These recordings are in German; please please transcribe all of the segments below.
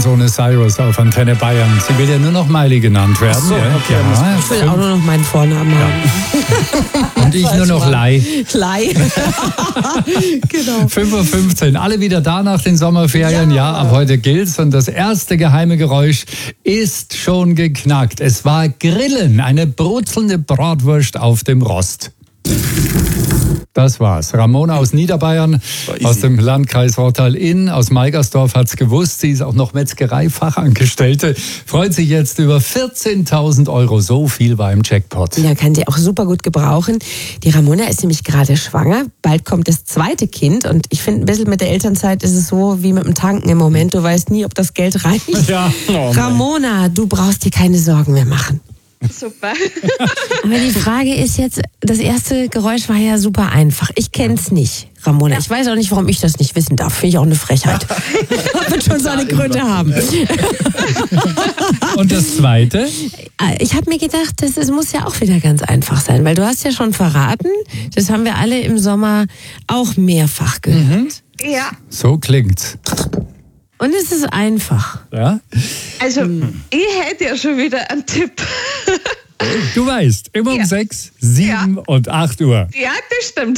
ganz ohne Cyrus auf Antenne Bayern. Sie will ja nur noch Miley genannt werden. Ach so, okay. Ja, Ich will auch nur noch meinen Vornamen haben. und ich nur noch Lai. Lai. Genau. 5:15 Uhr, alle wieder da nach den Sommerferien. Ja, ab heute gilt's. Und das erste geheime Geräusch ist schon geknackt. Es war Grillen, eine brutzelnde Bratwurst auf dem Rost. Das war's. Ramona aus Niederbayern, aus dem Landkreis Rottal-Inn, aus Meigersdorf hat's gewusst. Sie ist auch noch Metzgerei-Fachangestellte. Freut sich jetzt über 14.000 €. So viel war im Jackpot. Ja, kann sie auch super gut gebrauchen. Die Ramona ist nämlich gerade schwanger. Bald kommt das zweite Kind. Und ich finde, ein bisschen mit der Elternzeit ist es so wie mit dem Tanken im Moment. Du weißt nie, ob das Geld reicht. Ja. Oh, Ramona, du brauchst dir keine Sorgen mehr machen. Super. Aber die Frage ist jetzt, das erste Geräusch war ja super einfach. Ich kenn's nicht, Ramona. Ich weiß auch nicht, warum ich das nicht wissen darf. Finde ich auch eine Frechheit. Wird schon seine Gründe haben. Und das zweite? Ich habe mir gedacht, das muss ja auch wieder ganz einfach sein, weil du hast ja schon verraten, das haben wir alle im Sommer auch mehrfach gehört. Ja, So klingt's. Und es ist einfach. Ja? also ich hätte ja schon wieder einen Tipp. Du weißt, immer um Ja. 6, 7 und 8 Uhr. Ja, das stimmt.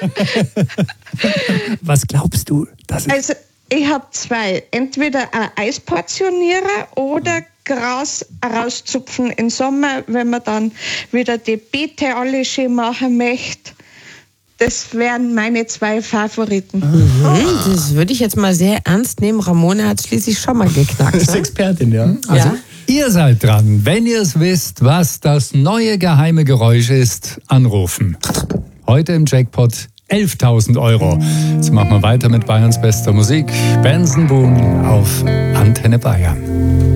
Was glaubst du? Das ist Also ich habe zwei. Entweder ein Eisportionierer oder Gras rauszupfen im Sommer, wenn man dann wieder die Beete alle schön machen möchte. Das wären meine zwei Favoriten. Das würde ich jetzt mal sehr ernst nehmen. Ramona hat schließlich schon mal geknackt. ist Ne? Expertin, ja. Also, ihr seid dran. Wenn ihr es wisst, was das neue geheime Geräusch ist, anrufen. Heute im Jackpot 11.000 €. Jetzt machen wir weiter mit Bayerns bester Musik. Benson Boone auf Antenne Bayern.